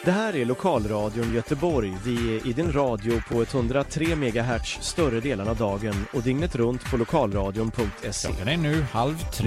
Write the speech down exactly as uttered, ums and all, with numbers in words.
Det här är Lokalradion Göteborg. Vi är i din radio på etthundratre megahertz större delen av dagen och dygnet runt på lokalradion punkt se. Klockan är nu halv tre.